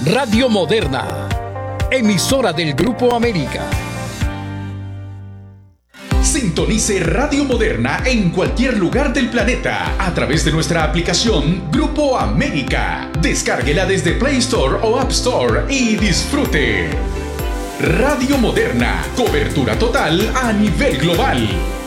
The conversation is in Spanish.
Radio Moderna, emisora del Grupo América. Sintonice Radio Moderna en cualquier lugar del planeta a través de nuestra aplicación Grupo América. Descárguela desde Play Store o App Store y disfrute. Radio Moderna, cobertura total a nivel global.